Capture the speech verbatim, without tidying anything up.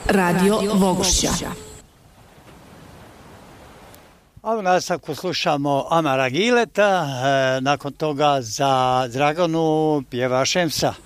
Radio Vogošća. A u nastavku slušamo Amara Gileta, e, nakon toga za Draganu pjeva Šemsa.